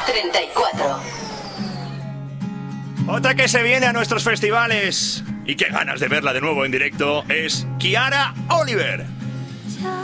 34. Otra que se viene a nuestros festivales y qué ganas de verla de nuevo en directo es Kiara Oliver.